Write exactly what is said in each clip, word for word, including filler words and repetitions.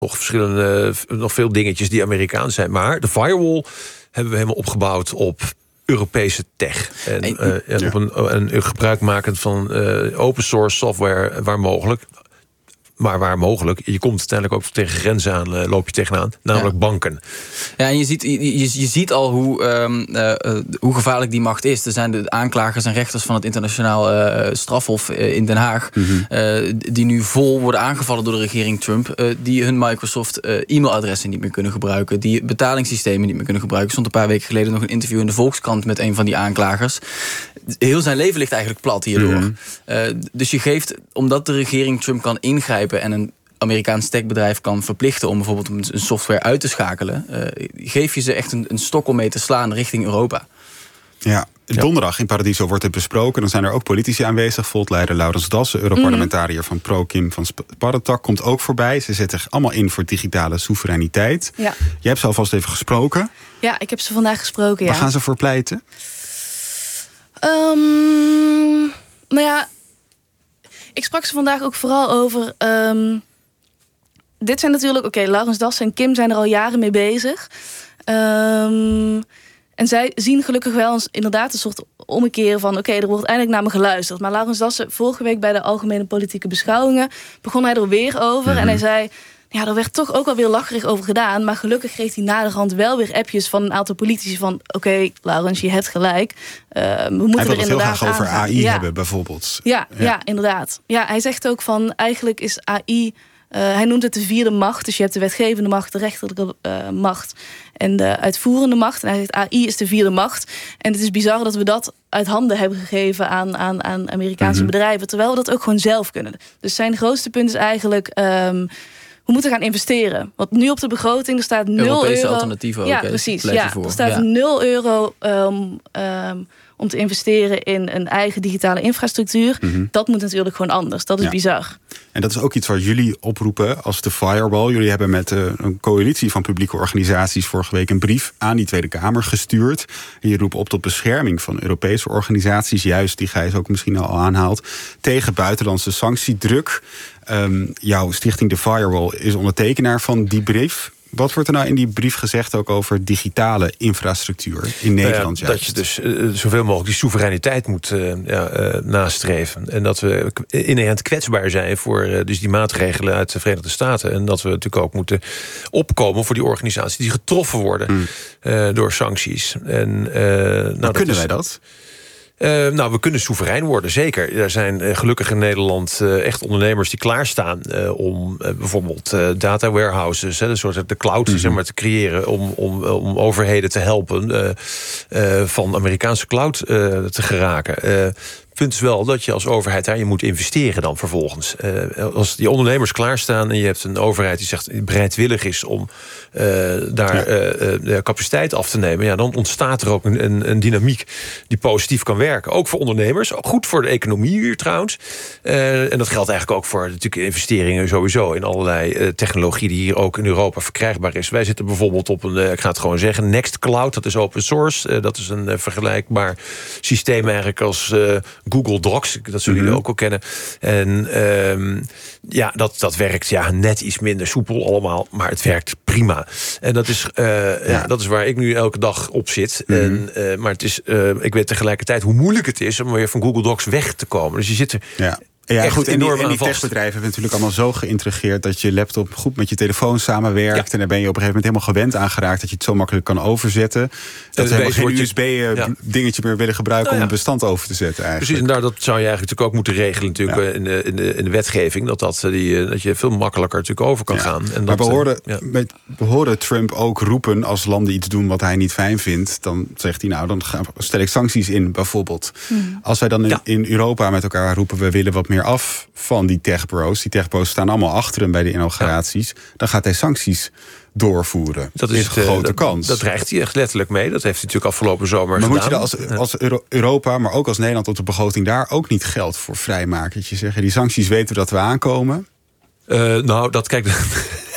nog verschillende, nog veel dingetjes die Amerikaans zijn. Maar de firewall hebben we helemaal opgebouwd op Europese tech. En, uh, en ja. op een, een gebruikmakend van uh, open source software waar mogelijk. Maar waar mogelijk, je komt uiteindelijk ook tegen grenzen aan, uh, loop je tegenaan, namelijk ja. banken. Ja, en je ziet, je, je ziet al hoe, um, uh, uh, hoe gevaarlijk die macht is. Er zijn de aanklagers en rechters van het internationaal uh, strafhof uh, in Den Haag, mm-hmm. uh, die nu vol worden aangevallen door de regering Trump, uh, die hun Microsoft uh, e-mailadressen niet meer kunnen gebruiken, die betalingssystemen niet meer kunnen gebruiken. Er stond een paar weken geleden nog een interview in de Volkskrant met een van die aanklagers. Heel zijn leven ligt eigenlijk plat hierdoor. Mm-hmm. Uh, dus je geeft, omdat de regering Trump kan ingrijpen en een Amerikaans techbedrijf kan verplichten om bijvoorbeeld een software uit te schakelen, uh, geef je ze echt een, een stok om mee te slaan richting Europa. Ja, donderdag in Paradiso wordt het besproken. Dan zijn er ook politici aanwezig. Voltleider Laurens Dassen, Europarlementariër mm. van ProKim van Sparretak, komt ook voorbij. Ze zetten zich allemaal in voor digitale soevereiniteit. Ja. Jij hebt ze alvast even gesproken. Ja, ik heb ze vandaag gesproken, ja. Waar gaan ze voor pleiten? Um, nou ja, ik sprak ze vandaag ook vooral over. Um, dit zijn natuurlijk, oké, okay, Laurens Dassen en Kim zijn er al jaren mee bezig. Um, en zij zien gelukkig wel eens inderdaad een soort ommekeer van, oké, okay, er wordt eindelijk naar me geluisterd. Maar Laurens Dassen, vorige week bij de Algemene Politieke Beschouwingen, begon hij er weer over. Mm-hmm. En hij zei, ja, er werd toch ook alweer lacherig over gedaan. Maar gelukkig kreeg hij naderhand wel weer appjes van een aantal politici van, oké, okay, Laurens, je hebt gelijk. Uh, we moeten hij wil er het inderdaad heel graag over aangaan. A I ja. hebben, bijvoorbeeld. Ja, ja. ja, inderdaad. Ja, hij zegt ook van, eigenlijk is A I, Uh, hij noemt het de vierde macht. Dus je hebt de wetgevende macht, de rechterlijke uh, macht en de uitvoerende macht. En hij zegt, A I is de vierde macht. En het is bizar dat we dat uit handen hebben gegeven aan, aan, aan Amerikaanse mm-hmm. bedrijven, terwijl we dat ook gewoon zelf kunnen. Dus zijn grootste punt is eigenlijk, Um, we moeten gaan investeren. Want nu op de begroting, er staat nul Europese euro. alternatieven ook. Ja, precies. Ja, er staat ja. nul euro um, um, om te investeren in een eigen digitale infrastructuur. Mm-hmm. Dat moet natuurlijk gewoon anders. Dat is ja. bizar. En dat is ook iets waar jullie oproepen als de firewall. Jullie hebben met uh, een coalitie van publieke organisaties vorige week een brief aan die Tweede Kamer gestuurd. En je roept op tot bescherming van Europese organisaties, juist die Gijs ook misschien al aanhaalt, tegen buitenlandse sanctiedruk. Um, jouw stichting De Firewall is ondertekenaar van die brief. Wat wordt er nou in die brief gezegd ook over digitale infrastructuur in Nederland? Nou ja, dat je dus uh, zoveel mogelijk die soevereiniteit moet uh, ja, uh, nastreven. En dat we inherent kwetsbaar zijn voor uh, dus die maatregelen uit de Verenigde Staten. En dat we natuurlijk ook moeten opkomen voor die organisaties die getroffen worden hmm. uh, door sancties. En, uh, nou, dat kunnen is, wij dat? Uh, nou, we kunnen soeverein worden, zeker. Er zijn uh, gelukkig in Nederland uh, echt ondernemers die klaarstaan uh, om uh, bijvoorbeeld uh, data warehouses, hè, de soort de cloud mm-hmm. zeg maar, te creëren, om, om, om overheden te helpen uh, uh, van Amerikaanse cloud uh, te geraken. Uh, punt is wel dat je als overheid daar je moet investeren dan vervolgens. Uh, als die ondernemers klaarstaan en je hebt een overheid die zegt bereidwillig is om uh, daar ja. uh, uh, capaciteit af te nemen, ja, dan ontstaat er ook een, een, een dynamiek die positief kan werken. Ook voor ondernemers, ook goed voor de economie hier trouwens. Uh, en dat geldt eigenlijk ook voor natuurlijk investeringen sowieso in allerlei uh, technologie die hier ook in Europa verkrijgbaar is. Wij zitten bijvoorbeeld op een, uh, ik ga het gewoon zeggen, Nextcloud, dat is open source. Uh, dat is een uh, vergelijkbaar systeem eigenlijk als uh, Google Docs, dat zullen jullie mm-hmm. ook al kennen. En um, ja, dat, dat werkt ja, net iets minder soepel allemaal, maar het werkt prima. En dat is, uh, ja. Ja, dat is waar ik nu elke dag op zit. Mm-hmm. En, uh, maar het is, uh, ik weet tegelijkertijd hoe moeilijk het is om weer van Google Docs weg te komen. Dus je zit er... Ja. Ja, echt goed. En die, en die techbedrijven hebben natuurlijk allemaal zo geïntegreerd dat je laptop goed met je telefoon samenwerkt. Ja. En daar ben je op een gegeven moment helemaal gewend aan geraakt dat je het zo makkelijk kan overzetten. Dat ze helemaal geen U S B-dingetje ja. meer willen gebruiken nou ja. om een bestand over te zetten. Eigenlijk. Precies, en daar, dat zou je eigenlijk natuurlijk ook moeten regelen natuurlijk, ja. in, de, in, de, in de wetgeving. Dat, dat, die, dat je veel makkelijker natuurlijk over kan ja. gaan. En maar dat, we, hoorden, ja. met, we horen Trump ook roepen als landen iets doen wat hij niet fijn vindt. Dan zegt hij nou, dan ga, stel ik sancties in bijvoorbeeld. Hmm. Als wij dan in, ja. in Europa met elkaar roepen we willen wat meer af van die techbro's. Die techbro's staan allemaal achter hem bij de inauguraties. Ja. Dan gaat hij sancties doorvoeren. Dat is een grote dat, kans. Dat dreigt hij echt letterlijk mee. Dat heeft hij natuurlijk afgelopen zomer maar gedaan. Maar moet je daar als, als Europa, maar ook als Nederland op de begroting daar ook niet geld voor vrijmaken? Je zeggen, die sancties weten we dat we aankomen. Uh, nou, dat kijk...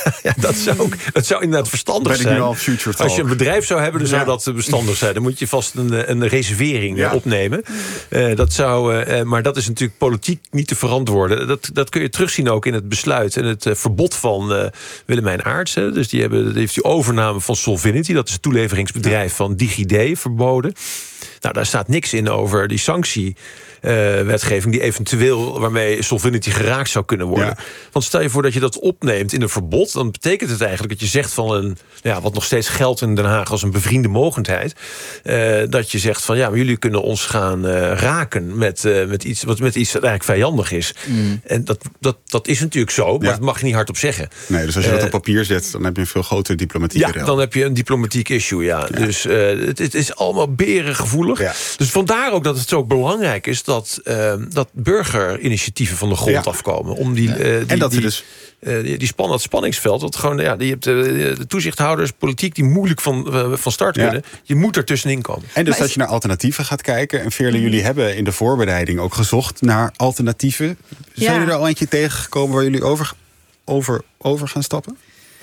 ja, dat zou ook, dat zou inderdaad verstandig Ben ik zijn. nu al future Als je een bedrijf zou hebben, dan zou Ja. dat verstandig zijn. Dan moet je vast een, een reservering Ja. opnemen. Uh, dat zou, uh, maar dat is natuurlijk politiek niet te verantwoorden. Dat, dat kun je terugzien ook in het besluit en het uh, verbod van uh, Willemijn Aarts. Hè. Dus die, hebben, die heeft die overname van Solvinity, dat is het toeleveringsbedrijf ja. van DigiD, verboden. Nou, daar staat niks in over die sanctie. Uh, wetgeving die eventueel waarmee Solvinity geraakt zou kunnen worden. Ja. Want stel je voor dat je dat opneemt in een verbod, dan betekent het eigenlijk dat je zegt van een, ja, wat nog steeds geldt in Den Haag als een bevriende mogendheid, uh, dat je zegt van ja, maar jullie kunnen ons gaan uh, raken met, uh, met iets wat met iets dat eigenlijk vijandig is. Mm. En dat, dat, dat is natuurlijk zo, maar ja. dat mag je niet hardop zeggen. Nee, dus als je uh, dat op papier zet, dan heb je een veel grotere diplomatieke Ja, rel. Dan heb je een diplomatiek issue, ja. ja. Dus uh, het, het is allemaal berengevoelig. Ja. Dus vandaar ook dat het zo belangrijk is dat Dat, uh, dat burgerinitiatieven van de grond ja. afkomen. Om die, uh, die, en dat die, dus... uh, die, die span, dat spanningsveld. Dat gewoon, ja, die hebt uh, de toezichthouders, politiek die moeilijk van, uh, van start kunnen. Ja. Je moet er tussenin komen. En dus maar dat is... je naar alternatieven gaat kijken. En Veerle, jullie hebben in de voorbereiding ook gezocht naar alternatieven. Zijn ja. jullie er al eentje tegengekomen waar jullie over, over, over gaan stappen?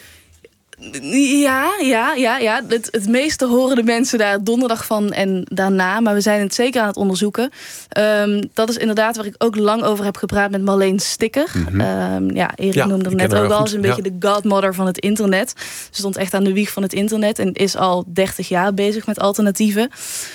Ja, ja, ja, ja. Het, het meeste horen de mensen daar donderdag van en daarna. Maar we zijn het zeker aan het onderzoeken. Um, dat is inderdaad waar ik ook lang over heb gepraat met Marleen Sticker. Mm-hmm. um, ja, Erik ja, noemde hem net ook al. Als een ja. beetje de godmother van het internet. Ze stond echt aan de wieg van het internet. En is al dertig jaar bezig met alternatieven.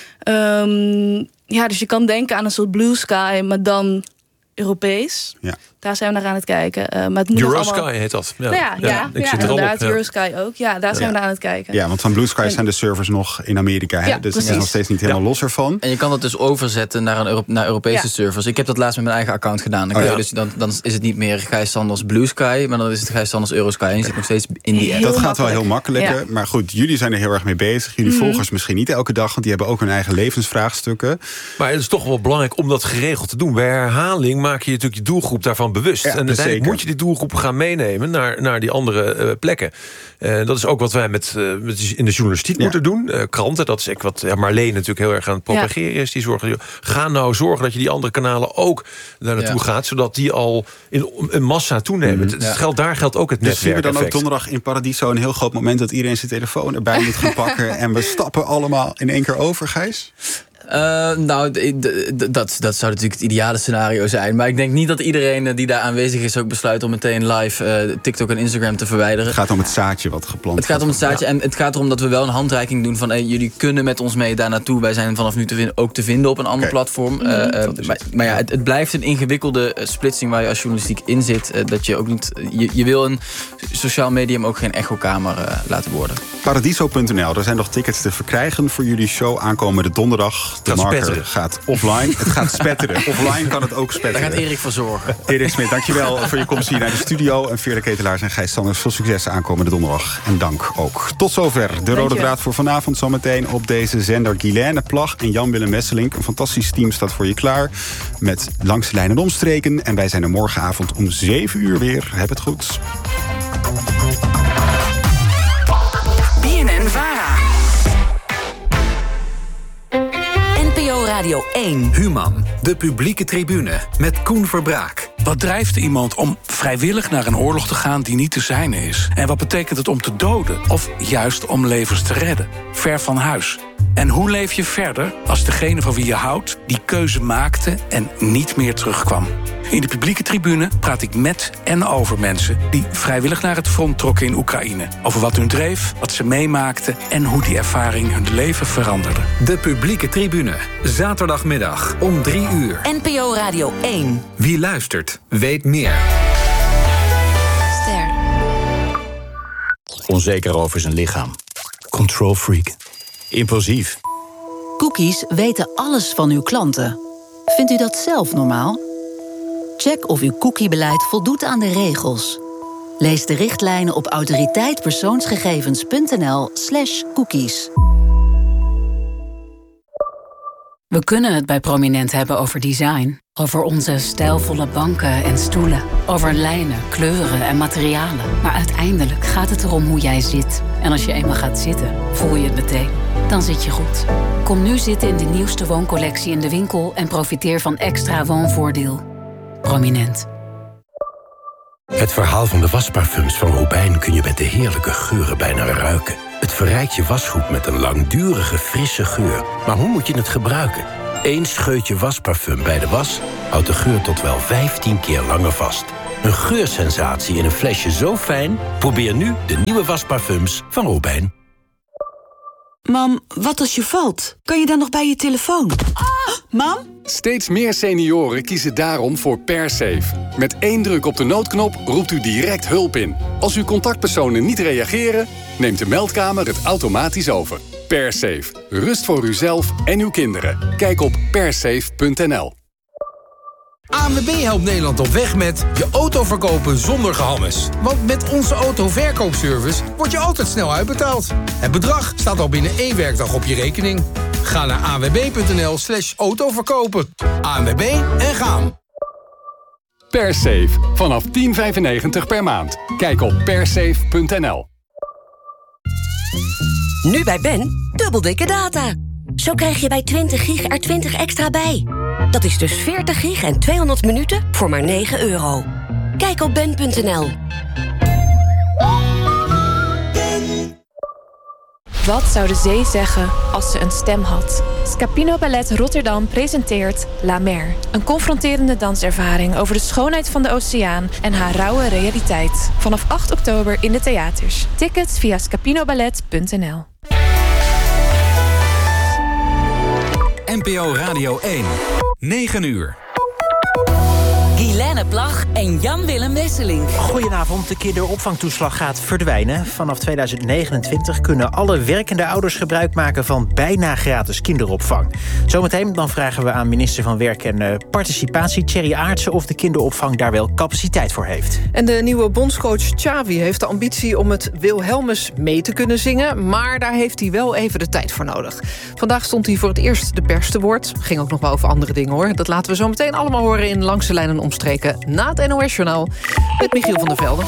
Um, ja, dus je kan denken aan een soort blue sky, maar dan Europees. Ja. Daar zijn we naar aan het kijken. Uh, maar het Eurosky allemaal... heet dat. Ja, nou ja, ja, ja, ik ja zit inderdaad. ja. Eurosky ook. Ja, daar zijn ja. we naar aan het kijken. Ja, want van Blue Sky en... zijn de servers nog in Amerika. Hè? Ja, dus het is nog steeds niet helemaal ja. los ervan. En je kan dat dus overzetten naar, een Euro- naar Europese ja. servers. Ik heb dat laatst met mijn eigen account gedaan. Dan, oh, ja. dus, dan, dan is het niet meer Gijs Sanders Blue Sky, maar dan is het Gijs Sanders Eurosky. En je zit nog steeds in die app. Dat gaat wel heel makkelijk. Ja. Maar goed, jullie zijn er heel erg mee bezig. Jullie mm. volgers misschien niet elke dag, want die hebben ook hun eigen levensvraagstukken. Maar het is toch wel belangrijk om dat geregeld te doen. Bij herhaling maak je natuurlijk je doelgroep daarvan bewust. Ja, en uiteindelijk moet je die doelgroep gaan meenemen naar, naar die andere uh, plekken. Uh, dat is ook wat wij met, uh, met in de journalistiek ja. moeten doen. Uh, kranten, dat is echt wat ja, Marleen natuurlijk heel erg aan het propageren ja. is. Die zorgen, ga nou zorgen dat je die andere kanalen ook daar naartoe ja. gaat, zodat die al in een massa toenemen. Mm, het ja. geldt, daar geldt ook het dus netwerk. Dus zien we dan ook donderdag in Paradiso een heel groot moment dat iedereen zijn telefoon erbij moet gaan pakken en we stappen allemaal in één keer over, Gijs? Uh, nou, d- d- dat, dat zou natuurlijk het ideale scenario zijn. Maar ik denk niet dat iedereen die daar aanwezig is ook besluit om meteen live uh, TikTok en Instagram te verwijderen. Het gaat om het zaadje wat geplant Het gaat om het zaadje ja. en het gaat erom dat we wel een handreiking doen van hey, jullie kunnen met ons mee daar naartoe. Wij zijn vanaf nu te vin- ook te vinden op een ander okay. platform. Mm-hmm. Uh, uh, maar, maar ja, het, het blijft een ingewikkelde uh, splitsing waar je als journalistiek in zit. Uh, dat je ook niet. Je, je wil een sociaal medium ook geen echokamer uh, laten worden. Paradiso punt n l, er zijn nog tickets te verkrijgen voor jullie show aankomende donderdag. De marker spetteren. Gaat offline. Het gaat spetteren. Offline kan het ook spetteren. Daar gaat Erik voor zorgen. Erik Smit, dankjewel voor je komst hier naar de studio. En Veerle Ketelaars en Gijs Sanders, veel succes aankomende donderdag. En dank ook. Tot zover de Rode Draad voor vanavond. Zometeen op deze zender Guilaine Plag en Jan-Willem Wesselink. Een fantastisch team staat voor je klaar. Met Langs de Lijn en Omstreken. En wij zijn er morgenavond om zeven uur weer. Heb het goed. B N N-Vara. N P O Radio één. Human, de publieke tribune met Koen Verbraak. Wat drijft iemand om vrijwillig naar een oorlog te gaan die niet te zijne is? En wat betekent het om te doden? Of juist om levens te redden? Ver van huis. En hoe leef je verder als degene van wie je houdt die keuze maakte en niet meer terugkwam? In de publieke tribune praat ik met en over mensen die vrijwillig naar het front trokken in Oekraïne. Over wat hun dreef, wat ze meemaakten en hoe die ervaring hun leven veranderde. De publieke tribune, zaterdagmiddag om drie uur. N P O Radio één. Wie luistert, weet meer. Ster. Onzeker over zijn lichaam. Control freak. Impulsief. Cookies weten alles van uw klanten. Vindt u dat zelf normaal? Check of uw cookiebeleid voldoet aan de regels. Lees de richtlijnen op autoriteitpersoonsgegevens punt n l slash cookies. We kunnen het bij Prominent hebben over design. Over onze stijlvolle banken en stoelen. Over lijnen, kleuren en materialen. Maar uiteindelijk gaat het erom hoe jij zit. En als je eenmaal gaat zitten, voel je het meteen. Dan zit je goed. Kom nu zitten in de nieuwste wooncollectie in de winkel... en profiteer van extra woonvoordeel. Prominent. Het verhaal van de wasparfums van Robijn kun je met de heerlijke geuren bijna ruiken. Het verrijkt je wasgoed met een langdurige, frisse geur. Maar hoe moet je het gebruiken? Eén scheutje wasparfum bij de was houdt de geur tot wel vijftien keer langer vast. Een geursensatie in een flesje zo fijn? Probeer nu de nieuwe wasparfums van Robijn. Mam, wat als je valt? Kan je dan nog bij je telefoon? Ah! Mam? Steeds meer senioren kiezen daarom voor PerSafe. Met één druk op de noodknop roept u direct hulp in. Als uw contactpersonen niet reageren, neemt de meldkamer het automatisch over. PerSafe. Rust voor uzelf en uw kinderen. Kijk op persafe punt n l. A N W B helpt Nederland op weg met je auto verkopen zonder gehammes. Want met onze autoverkoopservice wordt je altijd snel uitbetaald. Het bedrag staat al binnen één werkdag op je rekening. Ga naar a n w b punt n l slash autoverkopen. A N W B en gaan. PerSafe. Vanaf tien vijfennegentig per maand. Kijk op persafe punt n l. Nu bij Ben, dubbel dikke data. Zo krijg je bij twintig gig er twintig extra bij. Dat is dus veertig gig en tweehonderd minuten voor maar negen euro. Kijk op ben punt n l. Wat zou de zee zeggen als ze een stem had? Scapino Ballet Rotterdam presenteert La Mer. Een confronterende danservaring over de schoonheid van de oceaan en haar rauwe realiteit. Vanaf acht oktober in de theaters. Tickets via scapinoballet punt n l. N P O Radio één. negen uur. Guilaine Plag en Jan-Willem Wesseling. Goedenavond, de kinderopvangtoeslag gaat verdwijnen. Vanaf tweeduizend negenentwintig kunnen alle werkende ouders gebruik maken van bijna gratis kinderopvang. Zometeen dan vragen we aan minister van Werk en uh, Participatie, Thierry Aartsen, of de kinderopvang daar wel capaciteit voor heeft. En de nieuwe bondscoach Xavi heeft de ambitie om het Wilhelmus mee te kunnen zingen, maar daar heeft hij wel even de tijd voor nodig. Vandaag stond hij voor het eerst de pers te woord. Ging ook nog wel over andere dingen, hoor. Dat laten we zo meteen allemaal horen in Langs de Lijn en Omstreken na het N O S-journaal met Michiel van der Velde.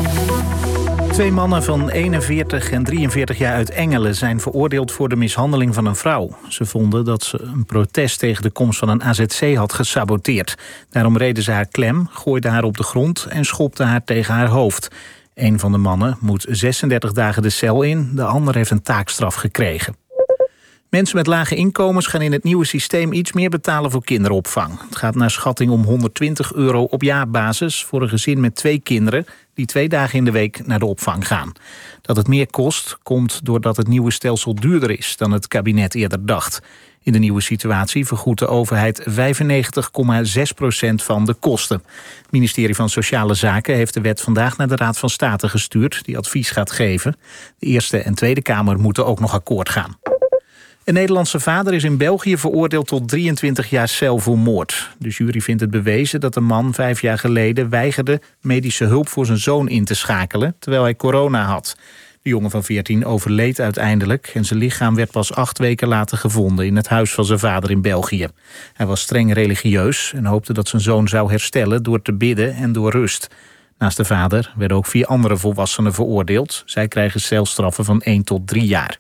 Twee mannen van eenenveertig en drieënveertig jaar uit Engelen zijn veroordeeld voor de mishandeling van een vrouw. Ze vonden dat ze een protest tegen de komst van een A Z C had gesaboteerd. Daarom reden ze haar klem, gooiden haar op de grond en schopten haar tegen haar hoofd. Een van de mannen moet zesendertig dagen de cel in, de ander heeft een taakstraf gekregen. Mensen met lage inkomens gaan in het nieuwe systeem iets meer betalen voor kinderopvang. Het gaat naar schatting om honderdtwintig euro op jaarbasis voor een gezin met twee kinderen die twee dagen in de week naar de opvang gaan. Dat het meer kost, komt doordat het nieuwe stelsel duurder is dan het kabinet eerder dacht. In de nieuwe situatie vergoedt de overheid vijfennegentig komma zes procent van de kosten. Het ministerie van Sociale Zaken heeft de wet vandaag naar de Raad van State gestuurd, die advies gaat geven. De Eerste en Tweede Kamer moeten ook nog akkoord gaan. Een Nederlandse vader is in België veroordeeld tot drieëntwintig jaar cel voor moord. De jury vindt het bewezen dat de man vijf jaar geleden weigerde medische hulp voor zijn zoon in te schakelen, terwijl hij corona had. De jongen van veertien overleed uiteindelijk en zijn lichaam werd pas acht weken later gevonden in het huis van zijn vader in België. Hij was streng religieus en hoopte dat zijn zoon zou herstellen door te bidden en door rust. Naast de vader werden ook vier andere volwassenen veroordeeld. Zij krijgen celstraffen van één tot drie jaar.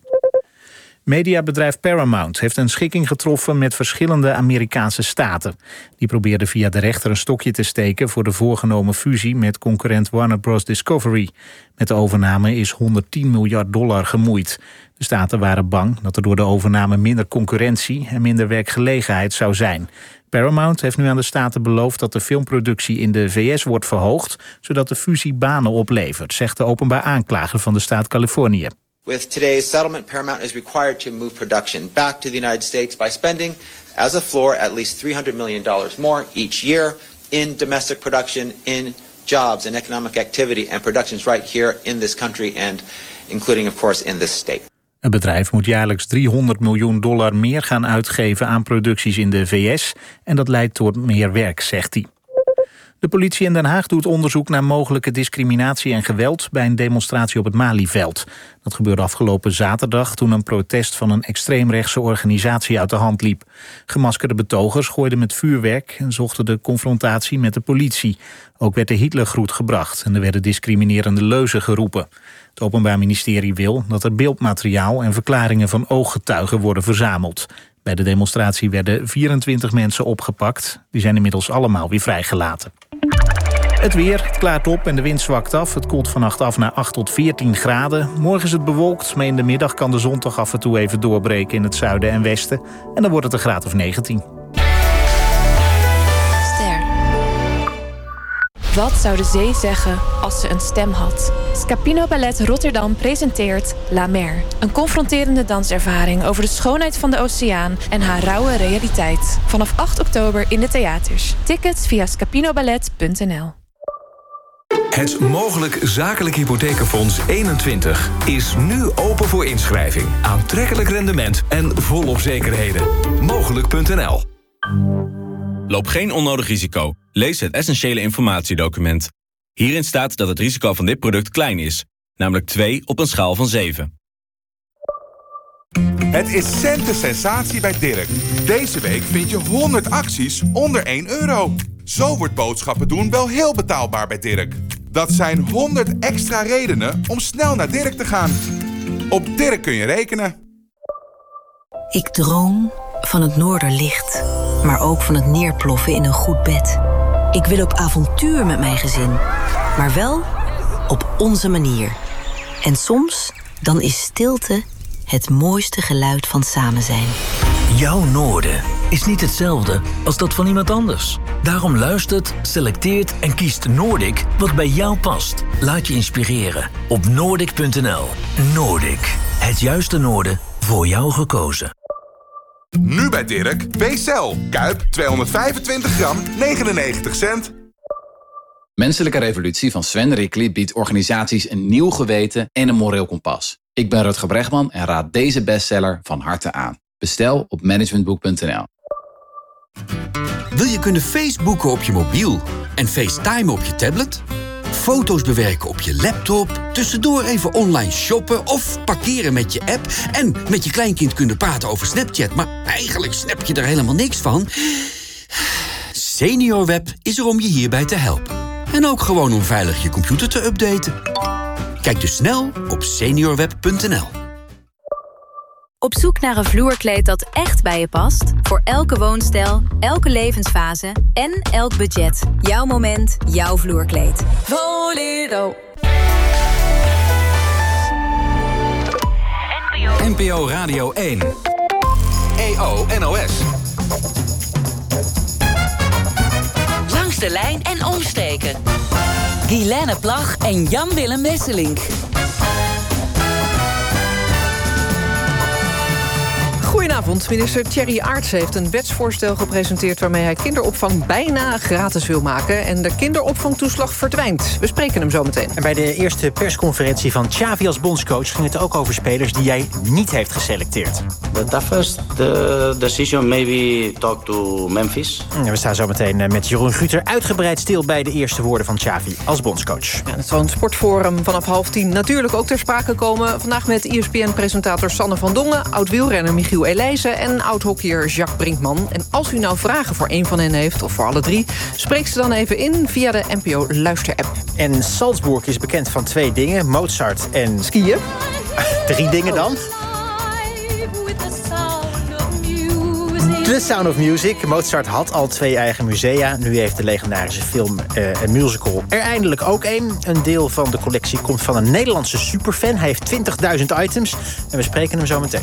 Mediabedrijf Paramount heeft een schikking getroffen met verschillende Amerikaanse staten. Die probeerden via de rechter een stokje te steken voor de voorgenomen fusie met concurrent Warner Bros. Discovery. Met de overname is honderdtien miljard dollar gemoeid. De staten waren bang dat er door de overname minder concurrentie en minder werkgelegenheid zou zijn. Paramount heeft nu aan de staten beloofd dat de filmproductie in de V S wordt verhoogd, zodat de fusie banen oplevert, zegt de openbaar aanklager van de staat Californië. With today's settlement, Paramount is required to move production back to the United States by spending, as a floor, at least three hundred million dollars more each year in domestic production, in jobs and economic activity and productions right here in this country and including, of course, in this state. Het bedrijf moet jaarlijks driehonderd miljoen dollar meer gaan uitgeven aan producties in de V S en dat leidt tot meer werk, zegt hij. De politie in Den Haag doet onderzoek naar mogelijke discriminatie en geweld bij een demonstratie op het Malieveld. Dat gebeurde afgelopen zaterdag toen een protest van een extreemrechtse organisatie uit de hand liep. Gemaskerde betogers gooiden met vuurwerk en zochten de confrontatie met de politie. Ook werd de Hitlergroet gebracht en er werden discriminerende leuzen geroepen. Het Openbaar Ministerie wil dat er beeldmateriaal en verklaringen van ooggetuigen worden verzameld. Bij de demonstratie werden vierentwintig mensen opgepakt. Die zijn inmiddels allemaal weer vrijgelaten. Het weer, het klaart op en de wind zwakt af. Het koelt vannacht af naar acht tot veertien graden. Morgen is het bewolkt, maar in de middag kan de zon toch af en toe even doorbreken in het zuiden en westen. En dan wordt het een graad of negentien. Ster. Wat zou de zee zeggen als ze een stem had? Scapino Ballet Rotterdam presenteert La Mer. Een confronterende danservaring over de schoonheid van de oceaan en haar rauwe realiteit. Vanaf acht oktober in de theaters. Tickets via scapinoballet punt n l. Het Mogelijk Zakelijk Hypothekenfonds eenentwintig is nu open voor inschrijving. Aantrekkelijk rendement en volop zekerheden. Mogelijk punt n l. Loop geen onnodig risico. Lees het essentiële informatiedocument. Hierin staat dat het risico van dit product klein is. Namelijk twee op een schaal van zeven. Het is centen sensatie bij Dirk. Deze week vind je honderd acties onder één euro. Zo wordt boodschappen doen wel heel betaalbaar bij Dirk. Dat zijn honderd extra redenen om snel naar Dirk te gaan. Op Dirk kun je rekenen. Ik droom van het noorderlicht, maar ook van het neerploffen in een goed bed. Ik wil op avontuur met mijn gezin, maar wel op onze manier. En soms, dan is stilte het mooiste geluid van samen zijn. Jouw noorden is niet hetzelfde als dat van iemand anders. Daarom luistert, selecteert en kiest Noordic wat bij jou past. Laat je inspireren op noordic punt n l. Noordic, het juiste noorden voor jou gekozen. Nu bij Dirk, B-cel. Kuip tweehonderdvijfentwintig gram, negenennegentig cent. Menselijke Revolutie van Sven Rickly biedt organisaties een nieuw geweten en een moreel kompas. Ik ben Rutger Bregman en raad deze bestseller van harte aan. Bestel op managementboek punt n l. Wil je kunnen Facebooken op je mobiel en FaceTime op je tablet? Foto's bewerken op je laptop, tussendoor even online shoppen of parkeren met je app en met je kleinkind kunnen praten over Snapchat, maar eigenlijk snap je er helemaal niks van? SeniorWeb is er om je hierbij te helpen. En ook gewoon om veilig je computer te updaten. Kijk dus snel op seniorweb punt n l. Op zoek naar een vloerkleed dat echt bij je past? Voor elke woonstijl, elke levensfase en elk budget. Jouw moment, jouw vloerkleed. Voledo. N P O Radio één. E O N O S. Langs de lijn en omsteken. Guilaine Plag en Jan-Willem Wesselink. Goedenavond. Minister Thierry Aarts heeft een wetsvoorstel gepresenteerd waarmee hij kinderopvang bijna gratis wil maken en de kinderopvangtoeslag verdwijnt. We spreken hem zo meteen. En bij de eerste persconferentie van Xavi als bondscoach ging het ook over spelers die jij niet heeft geselecteerd. The toughest the decision maybe talk to Memphis. En we staan zo meteen met Jeroen Guter uitgebreid stil bij de eerste woorden van Xavi als bondscoach. Ja, het zal een sportforum vanaf half tien natuurlijk ook ter sprake komen. Vandaag met E S P N-presentator Sanne van Dongen, oud-wielrenner Michiel Elijzen en oud-hockeyer Jacques Brinkman. En als u nou vragen voor een van hen heeft, of voor alle drie, spreek ze dan even in via de N P O-luisterapp. En Salzburg is bekend van twee dingen, Mozart en skiën. Drie dingen dan. The Sound of Music. Mozart had al twee eigen musea. Nu heeft de legendarische film uh, en musical er eindelijk ook één. Een deel van de collectie komt van een Nederlandse superfan. Hij heeft twintigduizend items en we spreken hem zo meteen.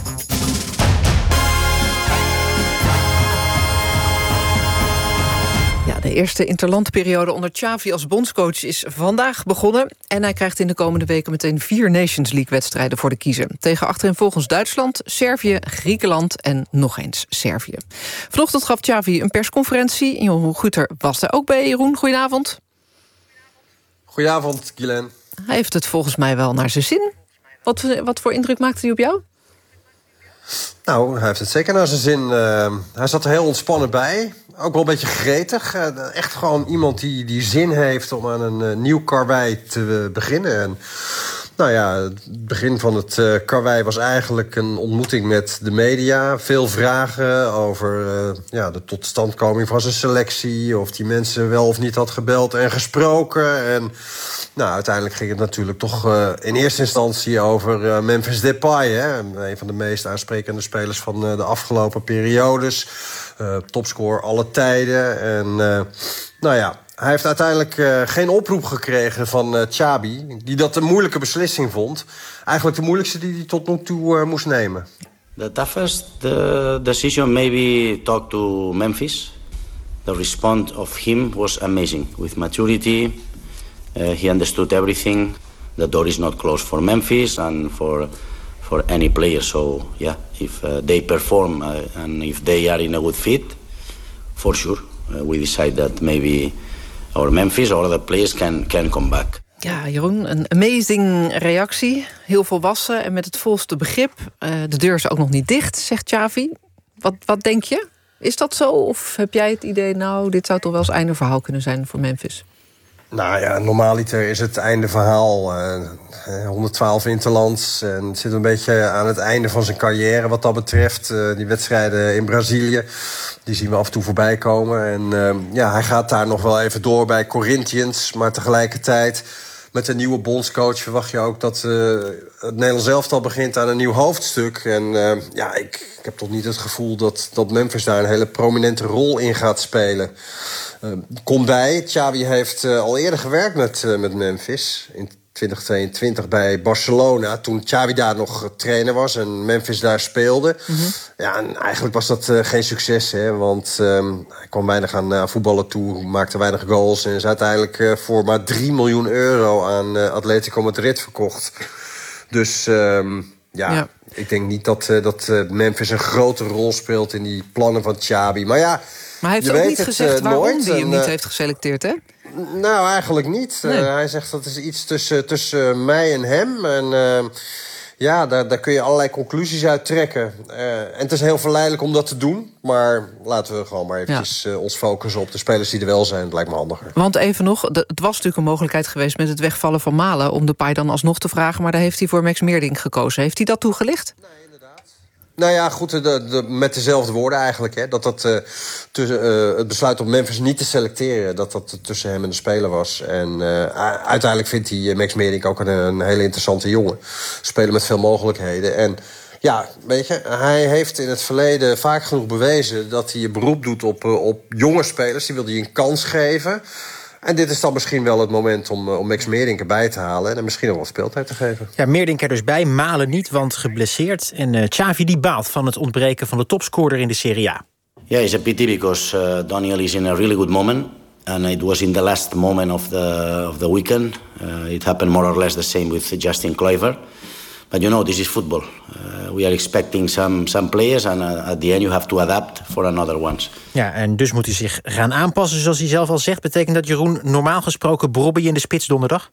De eerste interlandperiode onder Xavi als bondscoach is vandaag begonnen. En hij krijgt in de komende weken meteen vier Nations League-wedstrijden voor de kiezer. Tegen achtereenvolgens Duitsland, Servië, Griekenland en nog eens Servië. Vanochtend gaf Xavi een persconferentie. Jeroen Guter was daar ook bij. Jeroen, goedenavond. Goedenavond, Guilaine. Hij heeft het volgens mij wel naar zijn zin. Wat, wat voor indruk maakte hij op jou? Nou, hij heeft het zeker naar zijn zin. Uh, hij zat er heel ontspannen bij. Ook wel een beetje gretig. Uh, echt gewoon iemand die, die zin heeft om aan een uh, nieuw karwei te uh, beginnen. En, nou ja, het begin van het uh, karwei was eigenlijk een ontmoeting met de media. Veel vragen over uh, ja, de totstandkoming van zijn selectie. Of die mensen wel of niet had gebeld en gesproken. En nou, uiteindelijk ging het natuurlijk toch uh, in eerste instantie over uh, Memphis Depay. Hè? Een van de meest aansprekende spelers van uh, de afgelopen periodes. Uh, topscorer alle tijden. En uh, nou ja, Hij heeft uiteindelijk uh, geen oproep gekregen van uh, Xabi, die dat een moeilijke beslissing vond. Eigenlijk de moeilijkste die hij tot nu toe uh, moest nemen. The toughest the decision maybe talk to Memphis. The response of him was amazing. With maturity, uh, he understood everything. The door is not closed for Memphis and for for any player. So yeah, if uh, they perform uh, and if they are in a good fit, for sure, uh, we decide that maybe our Memphis or other players can can come back. Ja, Jeroen, een amazing reactie. Heel volwassen en met het volste begrip. Uh, de deur is ook nog niet dicht, zegt Xavi. Wat, wat denk je? Is dat zo? Of heb jij het idee, nou, dit zou toch wel eens einde verhaal kunnen zijn voor Memphis? Nou ja, normaaliter is het einde verhaal. Uh, honderdtwaalf interlands. En het zit een beetje aan het einde van zijn carrière wat dat betreft. Uh, die wedstrijden in Brazilië, die zien we af en toe voorbij komen. En uh, ja, hij gaat daar nog wel even door bij Corinthians. Maar tegelijkertijd, met een nieuwe bondscoach verwacht je ook dat uh, het Nederlands elftal begint aan een nieuw hoofdstuk. En uh, ja, ik, ik heb toch niet het gevoel dat, dat Memphis daar een hele prominente rol in gaat spelen. Uh, Kom bij, Xavi heeft uh, al eerder gewerkt met, uh, met Memphis in twintig tweeëntwintig bij Barcelona, toen Xavi daar nog trainer was en Memphis daar speelde. Mm-hmm. Ja, en eigenlijk was dat uh, geen succes, hè, want um, hij kwam weinig aan uh, voetballen toe, maakte weinig goals en is uiteindelijk uh, voor maar drie miljoen euro aan uh, Atletico Madrid verkocht. Dus um, ja, ja, ik denk niet dat, uh, dat uh, Memphis een grote rol speelt in die plannen van Xavi. Maar ja, maar hij heeft ook niet gezegd uh, waarom nooit. hij hem en, niet uh, heeft geselecteerd, hè? Nou, eigenlijk niet. Nee. Uh, hij zegt dat is iets tussen, tussen mij en hem. En uh, ja, daar, daar kun je allerlei conclusies uit trekken. Uh, en het is heel verleidelijk om dat te doen. Maar laten we gewoon maar eventjes ja. uh, ons focussen op de spelers die er wel zijn. Dat lijkt me handiger. Want even nog, de, het was natuurlijk een mogelijkheid geweest met het wegvallen van Malen om Depay dan alsnog te vragen. Maar daar heeft hij voor Max Meerdink gekozen. Heeft hij dat toegelicht? Nee. Nou ja, goed, de, de, met dezelfde woorden eigenlijk. Hè, dat dat uh, tussen, uh, het besluit om Memphis niet te selecteren, dat dat tussen hem en de speler was. En uh, uiteindelijk vindt hij Max Meerdink ook een, een hele interessante jongen. Spelen met veel mogelijkheden. En ja, weet je, hij heeft in het verleden vaak genoeg bewezen dat hij een beroep doet op, op jonge spelers. Die wil hij een kans geven. En dit is dan misschien wel het moment om, om Max Meerdink erbij te halen en misschien nog wat speeltijd te geven. Ja, Meerdink er dus bij, Malen niet, want geblesseerd. En uh, Xavi die baalt van het ontbreken van de topscorer in de Serie A. Yeah, it's a pity because uh, Daniel is in a really good moment. And it was in the last moment of the, of the weekend. Uh, it happened more or less the same with Justin Kluivert. But you know, this is football. Uh, we are expecting some, some players and uh, at the end you have to adapt for another ones. Ja, en dus moet hij zich gaan aanpassen, zoals hij zelf al zegt. Betekent dat, Jeroen, normaal gesproken Brobby in de spits donderdag?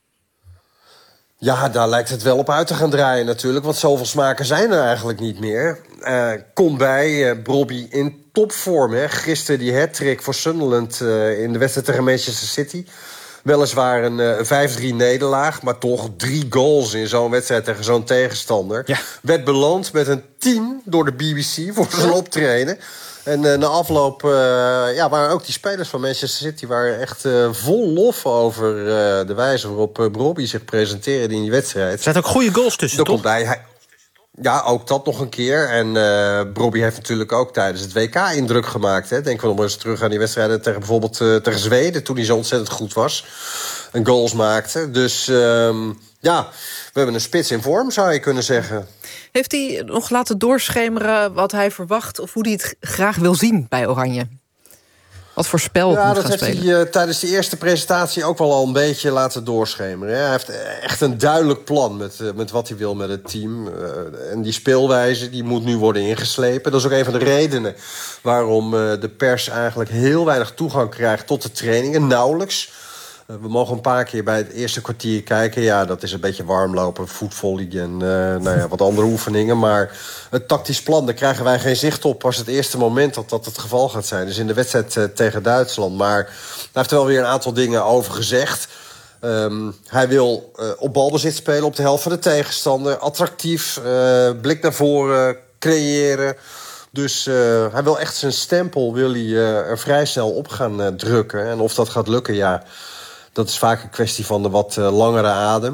Ja, daar lijkt het wel op uit te gaan draaien natuurlijk. Want zoveel smaken zijn er eigenlijk niet meer. Uh, Kom bij, uh, Brobby in topvorm. Hè. Gisteren die hat-trick voor Sunderland uh, in de wedstrijd tegen Manchester City. Weliswaar een uh, vijf drie nederlaag, maar toch drie goals in zo'n wedstrijd tegen zo'n tegenstander. Ja. Werd beloond met een tien door de B B C voor zijn optreden. En uh, na afloop uh, ja, waren ook die spelers van Manchester City waren echt uh, vol lof over uh, de wijze waarop uh, Brobby zich presenteerde in die wedstrijd. Er zaten ook goede goals tussen, Daar toch? Komt bij. Hij... Ja, ook dat nog een keer. En uh, Brobby heeft natuurlijk ook tijdens het W K indruk gemaakt. Hè. Denk we nog eens terug aan die wedstrijden tegen bijvoorbeeld uh, tegen Zweden, toen hij zo ontzettend goed was en goals maakte. Dus uh, ja, we hebben een spits in vorm, zou je kunnen zeggen. Heeft hij nog laten doorschemeren wat hij verwacht of hoe hij het graag wil zien bij Oranje? Wat voor spel ja, moet dat gaan heeft spelen? hij uh, tijdens de eerste presentatie ook wel al een beetje laten doorschemeren. Hè. Hij heeft echt een duidelijk plan met, uh, met wat hij wil met het team. Uh, en die speelwijze die moet nu worden ingeslepen. Dat is ook een van de redenen waarom uh, de pers eigenlijk heel weinig toegang krijgt tot de trainingen. Nauwelijks. Uh, we mogen een paar keer bij het eerste kwartier kijken. Ja, dat is een beetje warmlopen, voetvolley en uh, nou ja, wat andere oefeningen. Maar het tactisch plan, daar krijgen wij geen zicht op als het eerste moment dat dat het geval gaat zijn. Dus in de wedstrijd uh, tegen Duitsland. Maar hij heeft er wel weer een aantal dingen over gezegd. Um, hij wil uh, op balbezit spelen op de helft van de tegenstander. Attractief, uh, blik naar voren, creëren. Dus uh, hij wil echt zijn stempel wil hij, uh, er vrij snel op gaan uh, drukken. En of dat gaat lukken, ja, dat is vaak een kwestie van de wat uh, langere adem.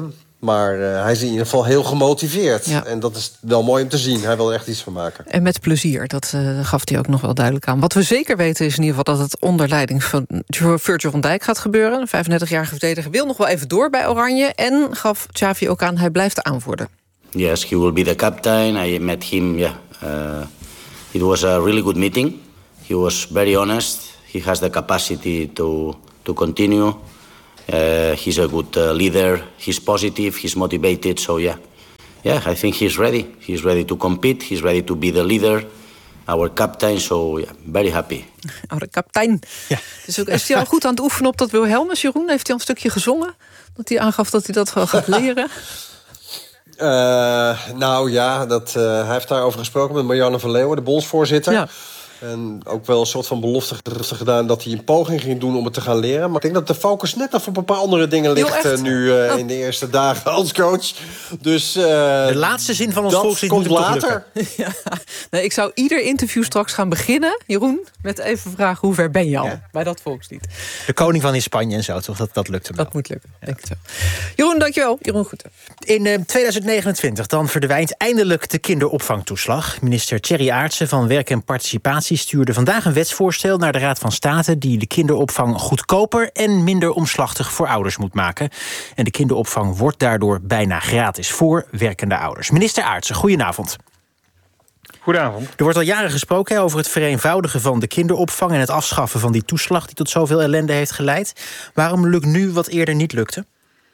Maar uh, hij is in ieder geval heel gemotiveerd. Ja. En dat is wel mooi om te zien. Hij wil er echt iets van maken. En met plezier, dat uh, gaf hij ook nog wel duidelijk aan. Wat we zeker weten is in ieder geval dat het onder leiding van Virgil van Dijk gaat gebeuren. De vijfendertigjarige verdediger wil nog wel even door bij Oranje. En gaf Xavi ook aan, hij blijft de aanvoerder. Yes, he will be the captain. I met him, yeah. Uh, it was a really good meeting. He was very honest. He has the capacity to, to continue. Uh, he's a good uh, leader. He's positive. He's motivated. So yeah, yeah, I think he's ready. He's ready to compete. He's ready to be the leader, our captain. So yeah, very happy. Oh, de kapitein. Ja. Dus ook, is hij al goed aan het oefenen op dat Wilhelmus, Jeroen? Heeft hij al een stukje gezongen? Dat hij aangaf dat hij dat wel gaat leren? Uh, nou ja, dat, uh, hij heeft daarover gesproken met Marianne van Leeuwen, de bondsvoorzitter. Ja. En ook wel een soort van belofte gedaan dat hij een poging ging doen om het te gaan leren. Maar ik denk dat de focus net even op een paar andere dingen ligt uh, nu uh, oh. in de eerste dagen als coach. Dus uh, de laatste zin van ons volkslied komt later. Ja. Nee, ik zou ieder interview straks gaan beginnen, Jeroen, met even vragen hoe ver ben je al ja. bij dat volkslied. De koning van in Spanje en zo, toch? Dat, dat lukt hem wel. Dat moet lukken, ja. denk ik zo. Jeroen, dankjewel. Jeroen Goeten. In uh, tweeduizend negenentwintig dan verdwijnt eindelijk de kinderopvangtoeslag. Minister Thierry Aartsen van Werk en Participatie stuurde vandaag een wetsvoorstel naar de Raad van State die de kinderopvang goedkoper en minder omslachtig voor ouders moet maken. En de kinderopvang wordt daardoor bijna gratis voor werkende ouders. Minister Aartsen, goedenavond. Goedenavond. Er wordt al jaren gesproken over het vereenvoudigen van de kinderopvang en het afschaffen van die toeslag die tot zoveel ellende heeft geleid. Waarom lukt nu wat eerder niet lukte?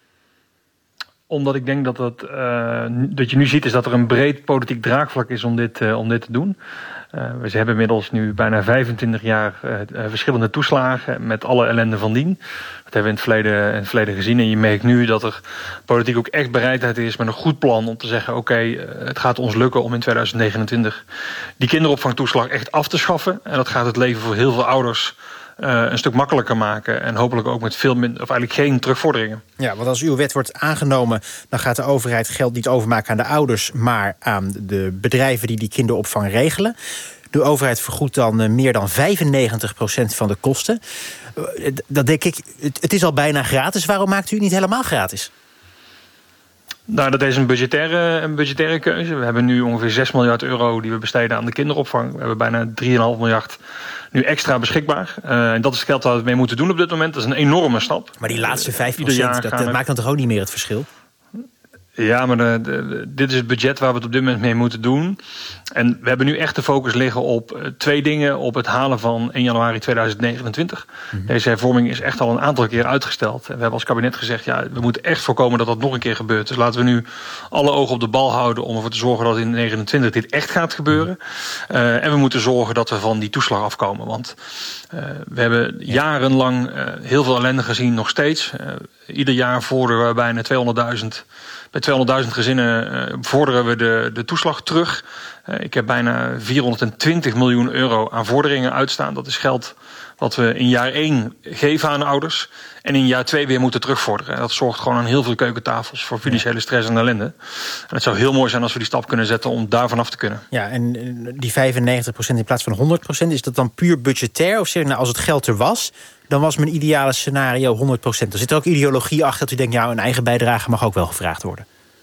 Omdat ik denk dat, het, uh, dat je nu ziet is dat er een breed politiek draagvlak is om dit, uh, om dit te doen. Uh, we hebben inmiddels nu bijna vijfentwintig jaar uh, verschillende toeslagen met alle ellende van dien. Dat hebben we in het, verleden, in het verleden gezien. En je merkt nu dat er politiek ook echt bereidheid is met een goed plan om te zeggen oké, okay, uh, het gaat ons lukken om in tweeduizend negenentwintig die kinderopvangtoeslag echt af te schaffen. En dat gaat het leven voor heel veel ouders Uh, een stuk makkelijker maken. En hopelijk ook met veel minder, of eigenlijk geen terugvorderingen. Ja, want als uw wet wordt aangenomen, dan gaat de overheid geld niet overmaken aan de ouders, maar aan de bedrijven die die kinderopvang regelen. De overheid vergoedt dan uh, meer dan vijfennegentig procent van de kosten. Uh, dat denk ik, het, het is al bijna gratis. Waarom maakt u het niet helemaal gratis? Nou, dat is een budgettaire, een budgettaire keuze. We hebben nu ongeveer zes miljard euro die we besteden aan de kinderopvang. We hebben bijna drie komma vijf miljard nu extra beschikbaar. Uh, en dat is het geld waar we mee moeten doen op dit moment. Dat is een enorme stap. Maar die laatste vijf procent, dat, dat maakt dan toch ook niet meer het verschil? Ja, maar de, de, de, dit is het budget waar we het op dit moment mee moeten doen. En we hebben nu echt de focus liggen op uh, twee dingen. Op het halen van één januari tweeduizend negenentwintig. Mm-hmm. Deze hervorming is echt al een aantal keer uitgesteld. En we hebben als kabinet gezegd, ja, we moeten echt voorkomen dat dat nog een keer gebeurt. Dus laten we nu alle ogen op de bal houden om ervoor te zorgen dat in negenentwintig dit echt gaat gebeuren. Uh, en we moeten zorgen dat we van die toeslag afkomen. Want uh, we hebben jarenlang uh, heel veel ellende gezien, nog steeds. Uh, ieder jaar vorderen we bijna tweehonderdduizend... Bij tweehonderdduizend gezinnen uh, vorderen we de, de toeslag terug. Uh, ik heb bijna vierhonderdtwintig miljoen euro aan vorderingen uitstaan. Dat is geld wat we in jaar één geven aan ouders. En in jaar twee weer moeten terugvorderen. En dat zorgt gewoon aan heel veel keukentafels voor financiële stress en ellende. En het zou heel mooi zijn als we die stap kunnen zetten om daar vanaf te kunnen. Ja, en die vijfennegentig procent in plaats van honderd procent, is dat dan puur budgetair? Of zeg je, nou, als het geld er was, dan was mijn ideale scenario honderd procent. Er zit er ook ideologie achter dat u denkt, ja, een eigen bijdrage mag ook wel gevraagd worden.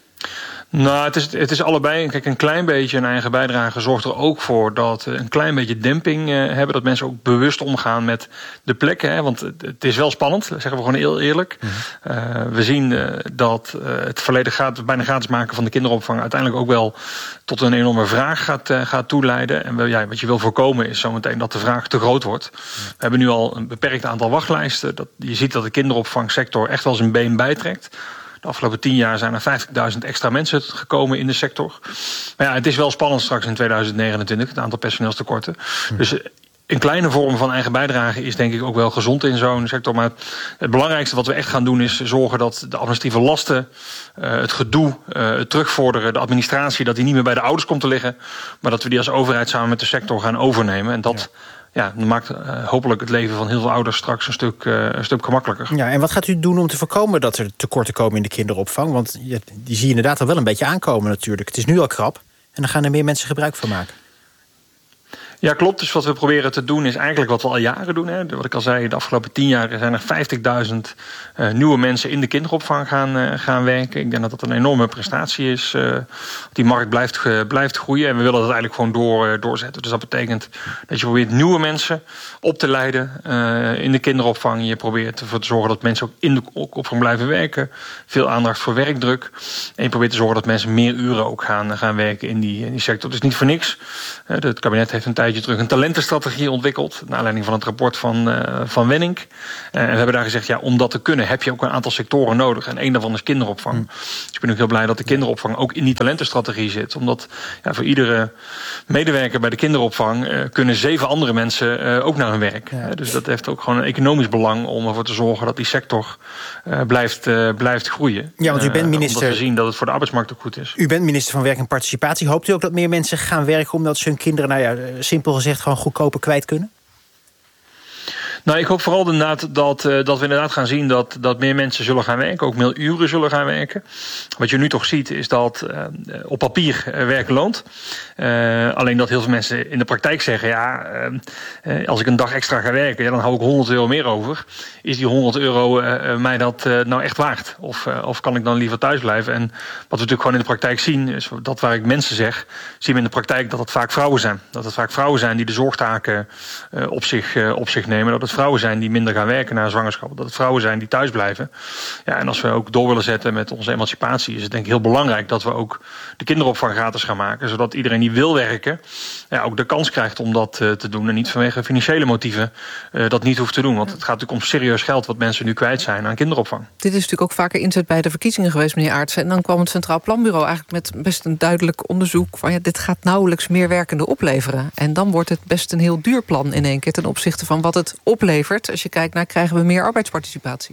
Nou, het is, het is allebei. Kijk, een klein beetje een eigen bijdrage zorgt er ook voor dat we een klein beetje demping uh, hebben. Dat mensen ook bewust omgaan met de plekken. Hè, want het, het is wel spannend, dat zeggen we gewoon heel eerlijk. Mm-hmm. Uh, we zien uh, dat uh, het volledig gaat, bijna gratis maken van de kinderopvang uiteindelijk ook wel tot een enorme vraag gaat, uh, gaat toeleiden. En we, ja, wat je wil voorkomen is zometeen dat de vraag te groot wordt. Mm-hmm. We hebben nu al een beperkt aantal wachtlijsten. Dat, je ziet dat de kinderopvangsector echt wel zijn been bijtrekt. De afgelopen tien jaar zijn er vijftigduizend extra mensen gekomen in de sector. Maar ja, het is wel spannend straks in tweeduizend negenentwintig, het aantal personeelstekorten. Hmm. Dus een kleine vorm van eigen bijdrage is denk ik ook wel gezond in zo'n sector. Maar het belangrijkste wat we echt gaan doen is zorgen dat de administratieve lasten, uh, het gedoe, uh, het terugvorderen, de administratie, dat die niet meer bij de ouders komt te liggen. Maar dat we die als overheid samen met de sector gaan overnemen. En dat... Ja. Ja, dat maakt uh, hopelijk het leven van heel veel ouders straks een stuk, uh, een stuk gemakkelijker. Ja, en wat gaat u doen om te voorkomen dat er tekorten komen in de kinderopvang? Want ja, die zie je inderdaad al wel een beetje aankomen natuurlijk. Het is nu al krap en dan gaan er meer mensen gebruik van maken. Ja, klopt. Dus wat we proberen te doen is eigenlijk wat we al jaren doen. Hè. Wat ik al zei, de afgelopen tien jaar zijn er vijftigduizend uh, nieuwe mensen in de kinderopvang gaan, uh, gaan werken. Ik denk dat dat een enorme prestatie is. Uh, die markt blijft, uh, blijft groeien en we willen dat eigenlijk gewoon door, uh, doorzetten. Dus dat betekent dat je probeert nieuwe mensen op te leiden uh, in de kinderopvang. Je probeert ervoor te zorgen dat mensen ook in de opvang blijven werken. Veel aandacht voor werkdruk. En je probeert te zorgen dat mensen meer uren ook gaan, gaan werken in die, in die sector. Dus niet voor niks. Uh, het kabinet heeft een tijdje terug een talentenstrategie ontwikkeld, naar aanleiding van het rapport van, uh, van Wenning. Uh, en we hebben daar gezegd, ja, om dat te kunnen heb je ook een aantal sectoren nodig. En één daarvan is kinderopvang. Mm. Dus ik ben ook heel blij dat de kinderopvang ook in die talentenstrategie zit. Omdat ja, voor iedere medewerker bij de kinderopvang uh, kunnen zeven andere mensen uh, ook naar hun werk. Ja. Uh, dus dat heeft ook gewoon een economisch belang om ervoor te zorgen dat die sector uh, blijft, uh, blijft groeien. Ja, want u bent minister. Uh, omdat we zien dat het voor de arbeidsmarkt ook goed is. U bent minister van Werk en Participatie. Hoopt u ook dat meer mensen gaan werken omdat ze hun kinderen, nou ja, simpel gezegd, gewoon goedkoper kwijt kunnen? Nou, ik hoop vooral inderdaad dat, uh, dat we inderdaad gaan zien dat, dat meer mensen zullen gaan werken. Ook meer uren zullen gaan werken. Wat je nu toch ziet is dat uh, op papier uh, werken loont. Uh, alleen dat heel veel mensen in de praktijk zeggen, ja, uh, uh, als ik een dag extra ga werken, ja, dan hou ik honderd euro meer over. Is die honderd euro uh, uh, mij dat uh, nou echt waard? Of, uh, of kan ik dan liever thuis blijven? En wat we natuurlijk gewoon in de praktijk zien, is dat waar ik mensen zeg, zien we in de praktijk dat het vaak vrouwen zijn. Dat het vaak vrouwen zijn die de zorgtaken uh, op, zich, uh, op zich nemen. Dat het vrouwen zijn die minder gaan werken na zwangerschap. Dat het vrouwen zijn die thuis blijven. Ja, en als we ook door willen zetten met onze emancipatie, is het denk ik heel belangrijk dat we ook de kinderopvang gratis gaan maken. Zodat iedereen die wil werken, ja, ook de kans krijgt om dat uh, te doen. En niet vanwege financiële motieven uh, dat niet hoeft te doen. Want het gaat natuurlijk om serieus geld wat mensen nu kwijt zijn aan kinderopvang. Dit is natuurlijk ook vaker inzet bij de verkiezingen geweest, meneer Aartsen. En dan kwam het Centraal Planbureau eigenlijk met best een duidelijk onderzoek van ja, dit gaat nauwelijks meer werkenden opleveren. En dan wordt het best een heel duur plan in één keer ten opzichte van wat het oplevert. Als je kijkt naar, krijgen we meer arbeidsparticipatie?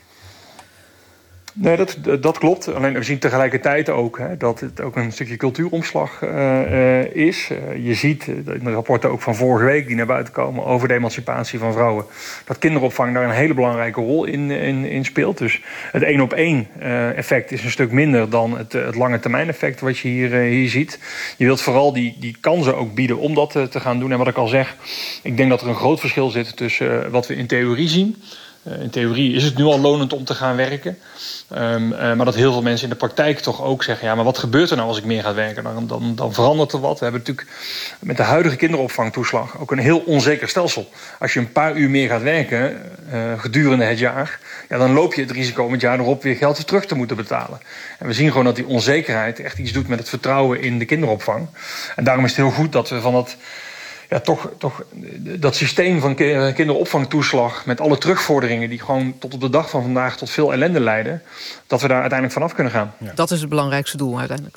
Nee, dat, dat klopt. Alleen we zien tegelijkertijd ook hè, dat het ook een stukje cultuuromslag uh, uh, is. Uh, je ziet uh, in de rapporten ook van vorige week die naar buiten komen over de emancipatie van vrouwen, dat kinderopvang daar een hele belangrijke rol in, in, in speelt. Dus het één op één uh, effect is een stuk minder dan het, uh, het lange termijn effect wat je hier, uh, hier ziet. Je wilt vooral die, die kansen ook bieden om dat uh, te gaan doen. En wat ik al zeg, ik denk dat er een groot verschil zit tussen uh, wat we in theorie zien. Uh, in theorie is het nu al lonend om te gaan werken. Um, uh, maar dat heel veel mensen in de praktijk toch ook zeggen, ja, maar wat gebeurt er nou als ik meer ga werken? Dan, dan, dan verandert er wat. We hebben natuurlijk met de huidige kinderopvangtoeslag ook een heel onzeker stelsel. Als je een paar uur meer gaat werken uh, gedurende het jaar, ja, dan loop je het risico om het jaar erop weer geld terug te moeten betalen. En we zien gewoon dat die onzekerheid echt iets doet met het vertrouwen in de kinderopvang. En daarom is het heel goed dat we van dat Ja, toch, toch dat systeem van kinderopvangtoeslag met alle terugvorderingen die gewoon tot op de dag van vandaag tot veel ellende leiden, dat we daar uiteindelijk vanaf kunnen gaan. Ja. Dat is het belangrijkste doel uiteindelijk.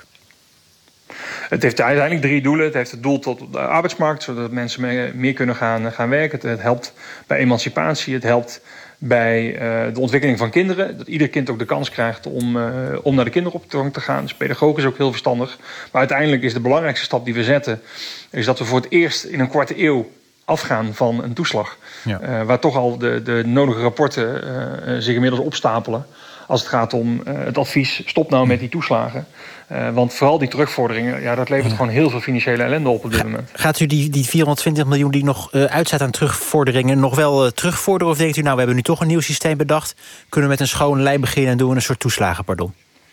Het heeft uiteindelijk drie doelen. Het heeft het doel tot de arbeidsmarkt, zodat mensen meer, meer kunnen gaan, gaan werken. Het helpt bij emancipatie. Het helpt bij uh, de ontwikkeling van kinderen. Dat ieder kind ook de kans krijgt om, uh, om naar de kinderopvang te gaan. Dus pedagogisch ook heel verstandig. Maar uiteindelijk is de belangrijkste stap die we zetten, is dat we voor het eerst in een kwarte eeuw afgaan van een toeslag. Ja. Uh, waar toch al de, de nodige rapporten uh, zich inmiddels opstapelen. Als het gaat om uh, het advies, stop nou met die toeslagen. Uh, want vooral die terugvorderingen, ja, dat levert ja. gewoon heel veel financiële ellende op op dit moment. Gaat u die, die vierhonderdtwintig miljoen die nog uh, uitzet aan terugvorderingen nog wel uh, terugvorderen? Of denkt u, nou, we hebben nu toch een nieuw systeem bedacht, kunnen we met een schone lijn beginnen en doen we een soort toeslagen, pardon?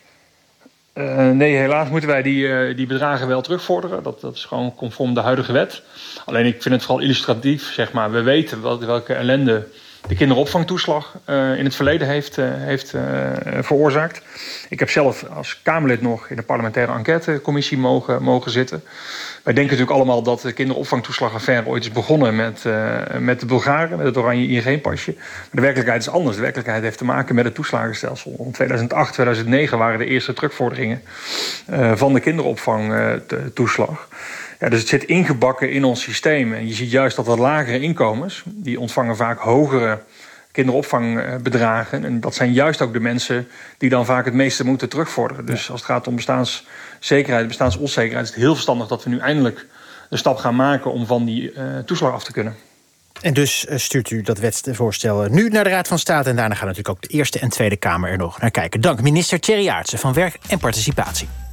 Uh, nee, helaas moeten wij die, uh, die bedragen wel terugvorderen. Dat, dat is gewoon conform de huidige wet. Alleen ik vind het vooral illustratief, zeg maar. We weten wel, welke ellende de kinderopvangtoeslag uh, in het verleden heeft, uh, heeft uh, veroorzaakt. Ik heb zelf als Kamerlid nog in de parlementaire enquêtecommissie mogen, mogen zitten. Wij denken natuurlijk allemaal dat de kinderopvangtoeslagaffaire ooit is begonnen met, uh, met de Bulgaren, met het oranje I N G-pasje. Maar de werkelijkheid is anders. De werkelijkheid heeft te maken met het toeslagenstelsel. In tweeduizend acht, tweeduizend negen waren de eerste terugvorderingen uh, van de kinderopvangtoeslag. Ja, dus het zit ingebakken in ons systeem. En je ziet juist dat wat lagere inkomens, die ontvangen vaak hogere kinderopvangbedragen. En dat zijn juist ook de mensen die dan vaak het meeste moeten terugvorderen. Dus als het gaat om bestaanszekerheid, bestaansonzekerheid, is het heel verstandig dat we nu eindelijk de stap gaan maken om van die uh, toeslag af te kunnen. En dus stuurt u dat wetsvoorstel nu naar de Raad van State. En daarna gaan natuurlijk ook de Eerste en Tweede Kamer er nog naar kijken. Dank minister Thierry Aartsen van Werk en Participatie.